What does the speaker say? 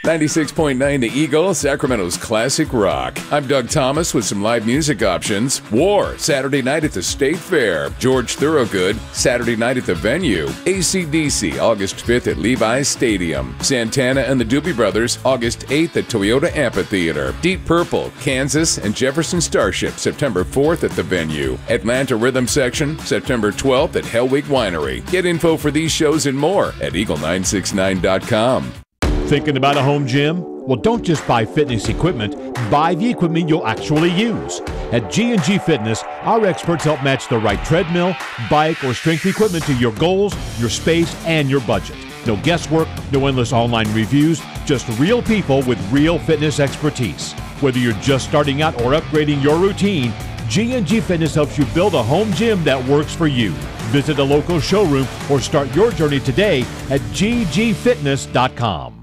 96.9 The Eagle, Sacramento's classic rock. I'm Doug Thomas with some live music options. War, Saturday night at the State Fair. George Thorogood, Saturday night at the Venue. AC/DC, August 5th at Levi's Stadium. Santana and the Doobie Brothers, August 8th at Toyota Amphitheater. Deep Purple, Kansas and Jefferson Starship, September 4th at the Venue. Atlanta Rhythm Section, September 12th at Hellweek Winery. Get info for these shows and more at eagle969.com. Thinking about a home gym? Well, don't just buy fitness equipment. Buy the equipment you'll actually use. At G&G Fitness, our experts help match the right treadmill, bike, or strength equipment to your goals, your space, and your budget. No guesswork, no endless online reviews, just real people with real fitness expertise. Whether you're just starting out or upgrading your routine, G&G Fitness helps you build a home gym that works for you. Visit a local showroom or start your journey today at ggfitness.com.